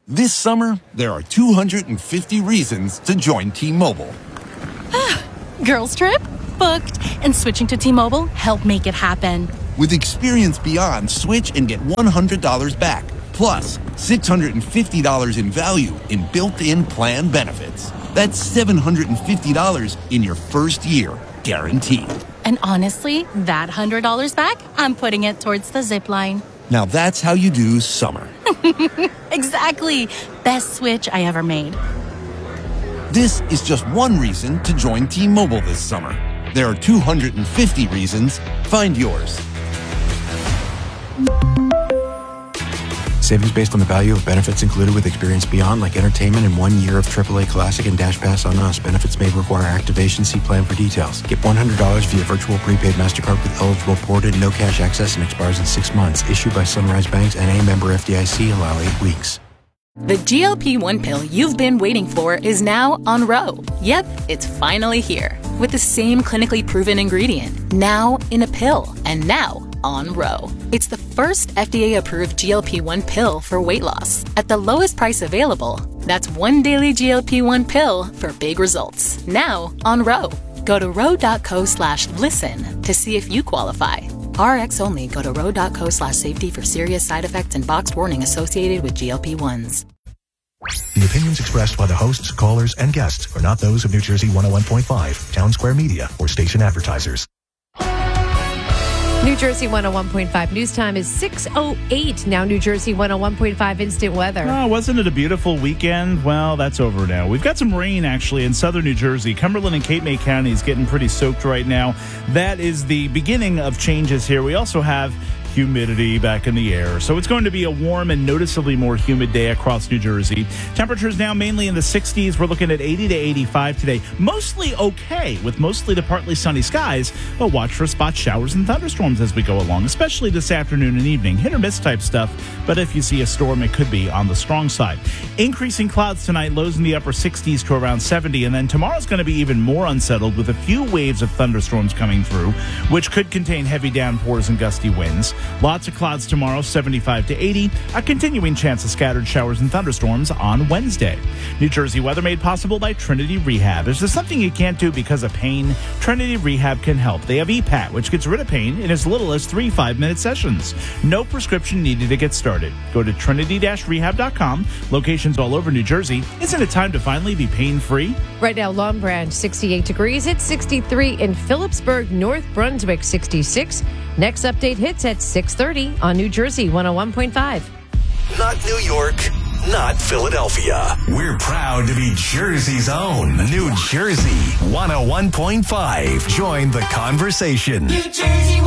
This summer, there are 250 reasons to join T-Mobile. Girls trip? Booked. And switching to T-Mobile helped make it happen. With Experience Beyond, switch and get $100 back. Plus, $650 in value in built-in plan benefits. That's $750 in your first year, guaranteed. And honestly, that $100 back, I'm putting it towards the zip line. Now that's how you do summer. Exactly. Best switch I ever made. This is just one reason to join T-Mobile this summer. There are 250 reasons. Find yours. Savings based on the value of benefits included with Experience Beyond, like entertainment and 1 year of AAA Classic and Dash Pass on us. Benefits may require activation. See plan for details. Get $100 via virtual prepaid MasterCard with eligible ported, no cash access, and expires in 6 months. Issued by Sunrise Banks and a member FDIC. Allow 8 weeks. The GLP-1 pill you've been waiting for is now on Ro. Yep, it's finally here. With the same clinically proven ingredient. Now in a pill. And now on Ro. It's the first FDA-approved GLP-1 pill for weight loss. At the lowest price available. That's one daily GLP-1 pill for big results. Now on Ro. Go to ro.co/listen to see if you qualify. RX only. Go to ro.co/safety for serious side effects and boxed warning associated with GLP-1s. The opinions expressed by the hosts, callers, and guests are not those of New Jersey 101.5, Town Square Media, or station advertisers. New Jersey 101.5 news time is 6:08. Now New Jersey 101.5 instant weather. Oh, wasn't it a beautiful weekend? Well, that's over now. We've got some rain, actually, in southern New Jersey. Cumberland and Cape May counties getting pretty soaked right now. That is the beginning of changes here. We also have humidity back in the air. So it's going to be a warm and noticeably more humid day across New Jersey. Temperatures now mainly in the 60s. We're looking at 80 to 85 today. Mostly okay with mostly to partly sunny skies, but watch for spot showers and thunderstorms as we go along, especially this afternoon and evening. Hit or miss type stuff, but if you see a storm, it could be on the strong side. Increasing clouds tonight, lows in the upper 60s to around 70, and then tomorrow's going to be even more unsettled with a few waves of thunderstorms coming through, which could contain heavy downpours and gusty winds. Lots of clouds tomorrow, 75 to 80. A continuing chance of scattered showers and thunderstorms on Wednesday. New Jersey weather made possible by Trinity Rehab. Is there something you can't do because of pain? Trinity Rehab can help. They have EPAT, which gets rid of pain in as little as 3 5-minute sessions. No prescription needed to get started. Go to trinity-rehab.com. Locations all over New Jersey. Isn't it time to finally be pain-free? Right now, Long Branch, 68 degrees. It's 63 in Phillipsburg, North Brunswick, 66. Next update hits at 6:30 on New Jersey 101.5. Not New York, not Philadelphia. We're proud to be Jersey's own New Jersey 101.5. Join the conversation. New Jersey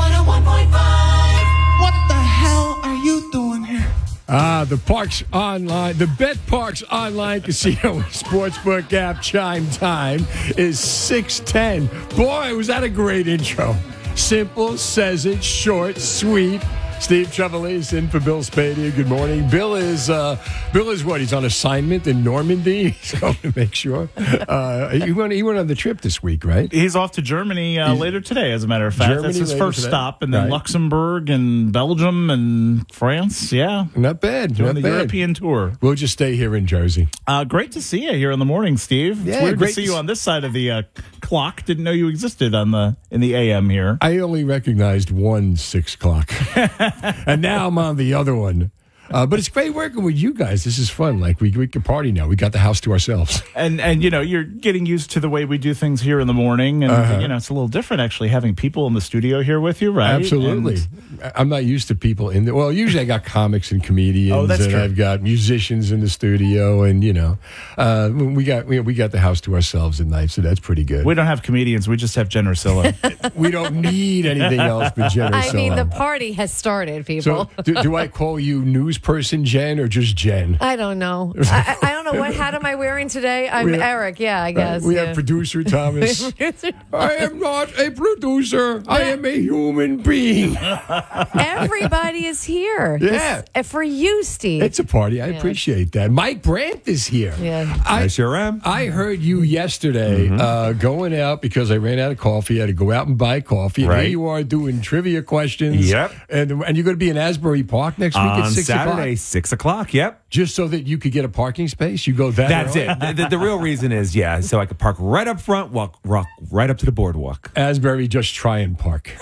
101.5. What the hell are you doing here? The Parks Online, the Bet Parks Online Casino Sportsbook app chime time is 6:10. Boy, was that a great intro. Simple, says it, short, sweet. Steve Trevelise in for Bill Spadia. Good morning. Bill is what? He's on assignment in Normandy. So to make sure. He went on the trip this week, right? He's off to Germany later today, as a matter of fact. Germany That's his first today. stop, and then Right. Luxembourg and Belgium and France. Yeah. Not bad. Doing Not the bad. European tour. We'll just stay here in Jersey. Great to see you here in the morning, Steve. It's Yeah, weird to great see to you s- on this side of the clock. Didn't know you existed in the AM here. I only recognized one 6 o'clock. And now I'm on the other one. But it's great working with you guys. This is fun. Like we can party now. We got the house to ourselves. And you know, you're getting used to the way we do things here in the morning, and you know, it's a little different actually having people in the studio here with you, right? Absolutely. I'm not used to people in the. Well, usually I got comics and comedians, Oh, that's and true. I've got musicians in the studio, and we got the house to ourselves at night, so that's pretty good. We don't have comedians. We just have Jen Ursula. We don't need anything else but Jen I mean, the Ursula. party has started, people. So do I call you news person Jen or just Jen? I don't know. I don't know. What hat am I wearing today? I'm We have- Eric. Yeah, I guess. We yeah. have producer Thomas. I am not a producer. I am a human being. Everybody is here. Yeah. For you, Steve. It's a party. I appreciate that. Mike Brandt is here. Yeah. I sure am. I heard you yesterday going out because I ran out of coffee. I had to go out and buy coffee. And Right. here you are doing trivia questions. Yep. And you're going to be in Asbury Park next week at On 6 o'clock. Saturday, 6 o'clock. Yep. Just so that you could get a parking space? You go that That's early? it. The real reason is, so I could park right up front, walk right up to the boardwalk. Asbury, just try and park.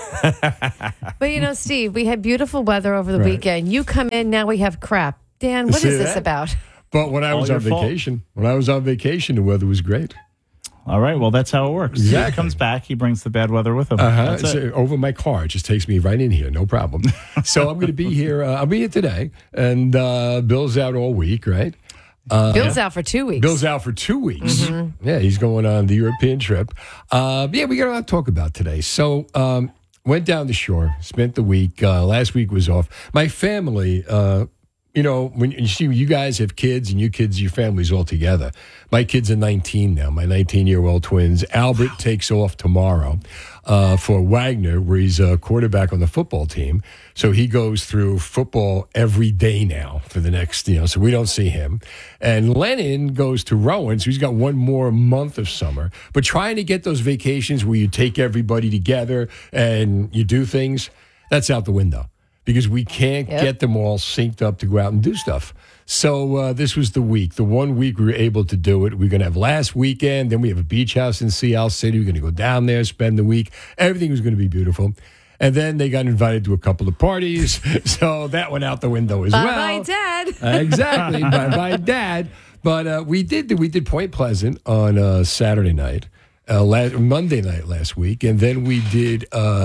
But Steve, we had beautiful weather over the weekend. You come in, now we have crap. Dan, what See is this that? about? But when I was on vacation, the weather was great. All right, well, that's how it works. Exactly. He comes back, he brings the bad weather with him. That's it. So over my car, it just takes me right in here, no problem. So I'm going to be here. I'll be here today, and Bill's out all week, right? Bill's out for 2 weeks. Bill's out for 2 weeks. Yeah, he's going on the European trip. We got a lot to talk about today. So went down the shore, spent the week. Last week was off. My family, when you see you guys have kids and your family's all together. My kids are 19 now, my 19-year-old twins. Albert takes off tomorrow for Wagner, where he's a quarterback on the football team. So he goes through football every day now for the next, so we don't see him. And Lennon goes to Rowan, so he's got one more month of summer. But trying to get those vacations where you take everybody together and you do things, that's out the window. Because we can't get them all synced up to go out and do stuff. So this was the week. The 1 week we were able to do it. We're going to have last weekend. Then we have a beach house in Sea City. We're going to go down there, spend the week. Everything was going to be beautiful. And then they got invited to a couple of parties. So that went out the window as well. Bye, Dad. Exactly. Bye, Dad. But we did Point Pleasant on Saturday night, Monday night last week. And then we did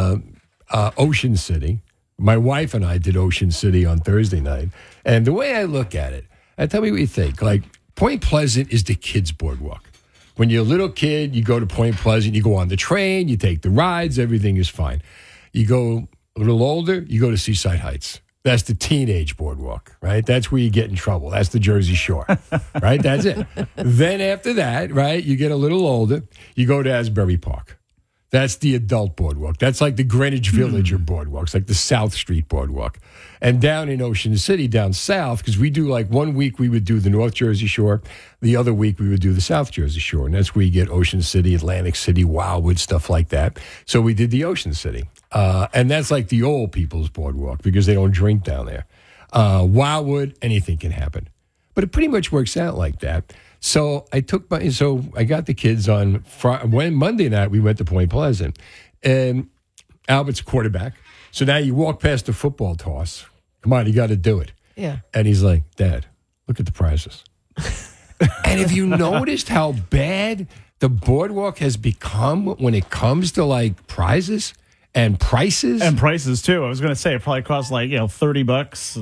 Ocean City. My wife and I did Ocean City on Thursday night. And the way I look at it, tell me what you think. Like, Point Pleasant is the kids' boardwalk. When you're a little kid, you go to Point Pleasant, you go on the train, you take the rides, everything is fine. You go a little older, you go to Seaside Heights. That's the teenage boardwalk, right? That's where you get in trouble. That's the Jersey Shore, right? That's it. Then after that, right, you get a little older, you go to Asbury Park. That's the adult boardwalk. That's like the Greenwich Villager boardwalk. It's like the South Street boardwalk. And down in Ocean City, down south, because we do 1 week we would do the North Jersey Shore. The other week we would do the South Jersey Shore. And that's where you get Ocean City, Atlantic City, Wildwood, stuff like that. So we did the Ocean City. And that's like the old people's boardwalk because they don't drink down there. Wildwood, anything can happen. But it pretty much works out like that. So I got the kids on Monday night. We went to Point Pleasant, and Albert's quarterback. So now you walk past the football toss. Come on, you got to do it. Yeah. And he's like, Dad, look at the prizes. And have you noticed how bad the boardwalk has become when it comes to prizes? And prices? And prices, too. I was going to say, it probably costs $30.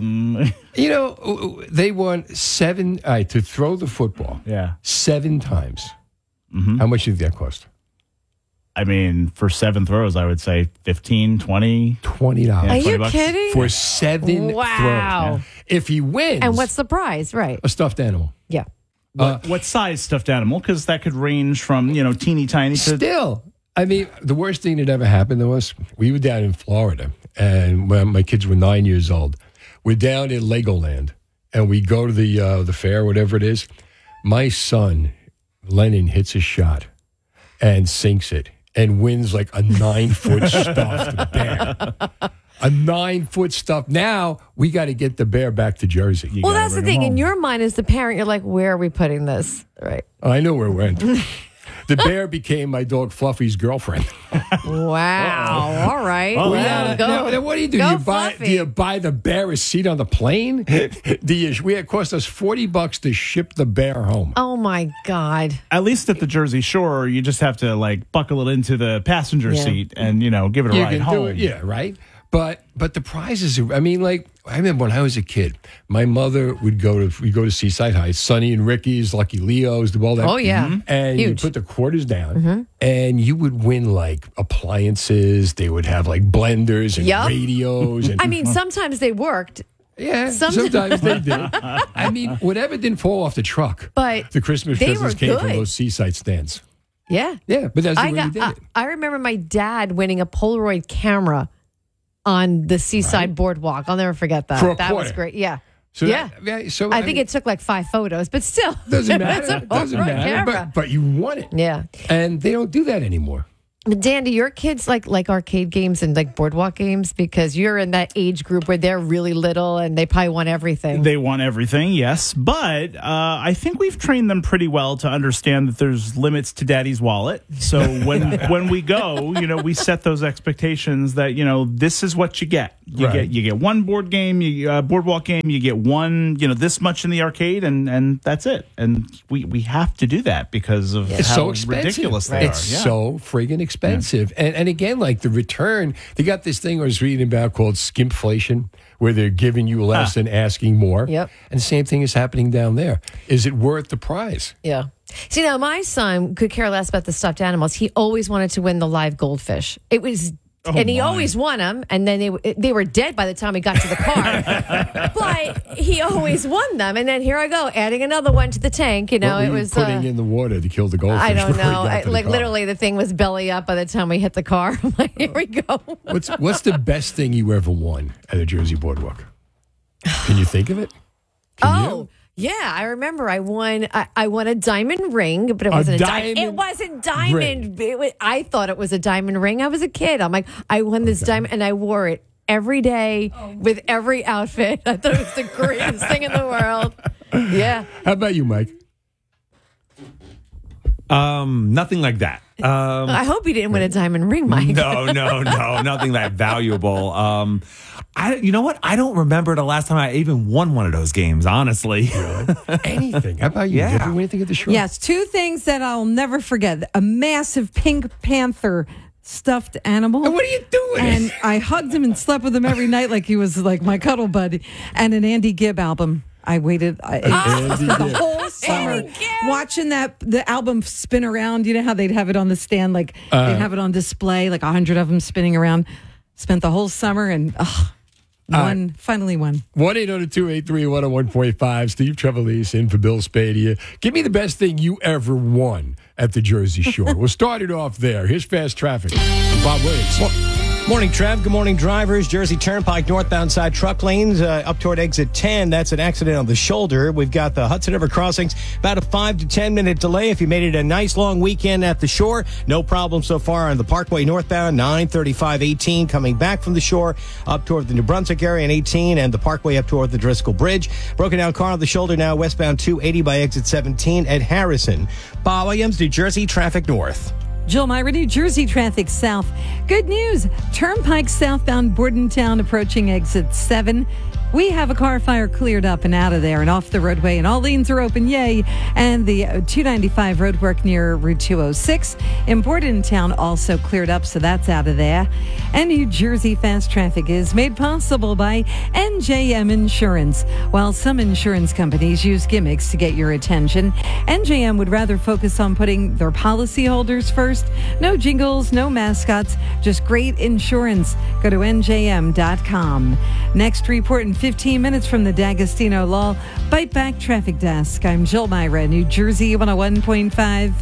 And they won to throw the football. Yeah. 7 times. Mm-hmm. How much did that cost? I mean, for 7 throws, I would say 15, 20. $20. Are $20 you kidding? For 7 throws. Wow. If he wins. And what's the prize? Right. A stuffed animal. Yeah. What size stuffed animal? Because that could range from, teeny tiny to... Still. I mean, the worst thing that ever happened to us, we were down in Florida, and when my kids were 9 years old, we're down in Legoland, and we go to the fair, whatever it is. My son, Lennon, hits a shot and sinks it and wins like a 9-foot stuffed bear. A 9-foot stuffed. Now we got to get the bear back to Jersey. Well, that's the thing. In your mind, as the parent, you're like, where are we putting this? Right. I know where it went. The bear became my dog Fluffy's girlfriend. Wow. All right. Oh, well, go. Now, what do you do? Do you buy the bear a seat on the plane? It cost us $40 to ship the bear home. Oh, my God. At least at the Jersey Shore, you just have to buckle it into the passenger seat and, give it a ride home. Yeah, right. But the prizes, I remember when I was a kid, my mother would go to Seaside Heights, Sonny and Ricky's, Lucky Leo's, all that. Oh, yeah. Mm-hmm. And you put the quarters down, and you would win appliances. They would have blenders and radios. And, I mean, sometimes they worked. Yeah, sometimes they did. I mean, whatever didn't fall off the truck. But the Christmas presents came from those seaside stands. Yeah. Yeah, but that's the way we did it. I remember my dad winning a Polaroid camera on the Seaside Boardwalk. I'll never forget that. For a that quarter. was great. Yeah. So yeah. I think mean, it took 5 photos, but still. Doesn't matter. Doesn't matter. But you won it. Yeah. And they don't do that anymore. But Dan, do your kids like arcade games and like boardwalk games? Because you're in that age group where they're really little and they probably want everything. They want everything, yes. But I think we've trained them pretty well to understand that there's limits to daddy's wallet. So when we go, we set those expectations that, this is what you get. You get one board game, boardwalk game, you get one, this much in the arcade, and that's it. And we have to do that because of it's how so expensive. Ridiculous they are. It's so friggin' expensive. Yeah. And again, like the return, they got this thing I was reading about called skimpflation, where they're giving you less and asking more. Yep. And the same thing is happening down there. Is it worth the prize? Yeah. See, now my son could care less about the stuffed animals. He always wanted to win the live goldfish. It was... and he always won them, and then they were dead by the time he got to the car. But he always won them, and then here I go, adding another one to the tank. It was putting in the water to kill the goldfish. I don't know. Literally, the thing was belly up by the time we hit the car. I'm like, here we go. What's the best thing you ever won at a Jersey Boardwalk? Can you think of it? Yeah, I remember I won a diamond ring, but it wasn't a diamond. It wasn't diamond. I thought it was a diamond ring. I was a kid. I'm like, I won this diamond, and I wore it every day with every outfit. I thought it was the greatest thing in the world. Yeah. How about you, Mike? Nothing like that. I hope you didn't win a diamond ring, Mike. No, nothing that valuable. You know what? I don't remember the last time I even won one of those games, honestly. Really? Anything. How about you? Yeah. Did you win anything at the show? Yes, two things that I'll never forget. A massive Pink Panther stuffed animal. What are you doing? And I hugged him and slept with him every night like he was like my cuddle buddy. And an Andy Gibb album. I waited the whole summer watching the album spin around. You know how they'd have it on the stand, like they'd have it on display, like 100 of them spinning around. Spent the whole summer and finally won. 1-800-283-101.5. Steve Trevelise in for Bill Spadia. Give me the best thing you ever won at the Jersey Shore. We'll start it off there. Here's Fast Traffic. Bob Williams. Morning, Trev. Good morning, drivers. Jersey Turnpike northbound side truck lanes up toward exit 10. That's an accident on the shoulder. We've got the Hudson River crossings. About a 5 to 10 minute delay. If you made it a nice long weekend at the shore, no problem so far on the Parkway northbound 935-18 coming back from the shore up toward the New Brunswick area and 18 and the Parkway up toward the Driscoll Bridge. Broken down car on the shoulder now westbound 280 by exit 17 at Harrison. Bob Williams, New Jersey traffic north. Jill Myra, New Jersey traffic south. Good news. Turnpike southbound Bordentown approaching exit 7. We have a car fire cleared up and out of there and off the roadway, and all lanes are open, yay. And the 295 roadwork near Route 206 in Bordentown also cleared up, so that's out of there. And New Jersey fast traffic is made possible by NJM Insurance. While some insurance companies use gimmicks to get your attention, NJM would rather focus on putting their policyholders first. No jingles, no mascots, just great insurance. Go to NJM.com. Next report in 15 minutes from the D'Agostino Law Bite Back Traffic Desk. I'm Jill Myra, New Jersey 101.5.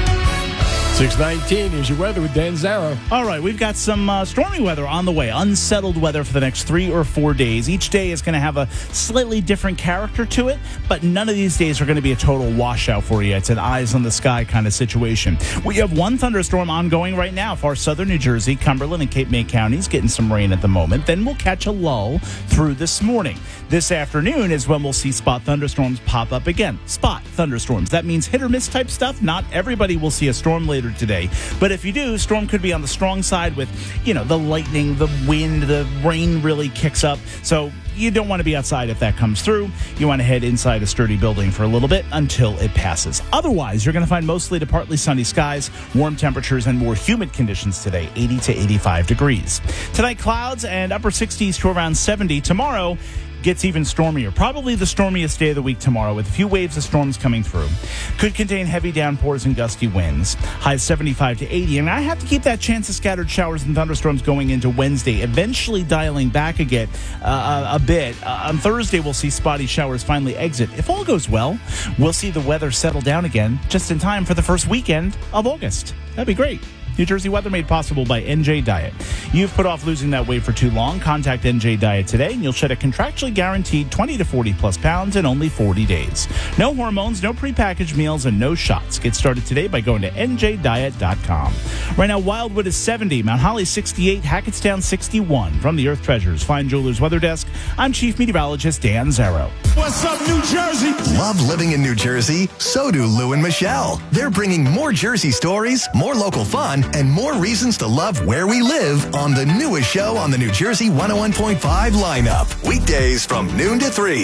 6:19 is your weather with Dan Zarrow. All right, we've got some stormy weather on the way, unsettled weather for the next 3 or 4 days. Each day is going to have a slightly different character to it, but none of these days are going to be a total washout for you. It's an eyes on the sky kind of situation. We have one thunderstorm ongoing right now, far southern New Jersey, Cumberland and Cape May counties, getting some rain at the moment. Then we'll catch a lull through this morning. This afternoon is when we'll see spot thunderstorms pop up again. Spot thunderstorms. That means hit or miss type stuff. Not everybody will see a storm later today, but if you do, storm could be on the strong side with, the lightning, the wind, the rain really kicks up. So you don't want to be outside if that comes through. You want to head inside a sturdy building for a little bit until it passes. Otherwise, you're going to find mostly to partly sunny skies, warm temperatures, and more humid conditions today, 80 to 85 degrees. Tonight, clouds and upper 60s to around 70. Tomorrow gets even stormier. Probably the stormiest day of the week tomorrow, with a few waves of storms coming through. Could contain heavy downpours and gusty winds. Highs 75 to 80. And I have to keep that chance of scattered showers and thunderstorms going into Wednesday, eventually dialing back again a bit. On Thursday, we'll see spotty showers finally exit. If all goes well, we'll see the weather settle down again just in time for the first weekend of August. That'd be great. New Jersey weather made possible by NJ Diet. You've put off losing that weight for too long. Contact NJ Diet today, and you'll shed a contractually guaranteed 20 to 40 plus pounds in only 40 days. No hormones, no prepackaged meals, and no shots. Get started today by going to njdiet.com. Right now, Wildwood is 70, Mount Holly 68, Hackettstown 61. From the Earth Treasures Fine Jewelers Weather Desk, I'm Chief Meteorologist Dan Zarrow. What's up, New Jersey? Love living in New Jersey? So do Lou and Michelle. They're bringing more Jersey stories, more local fun, and more reasons to love where we live on the newest show on the New Jersey 101.5 lineup. Weekdays from noon to 3.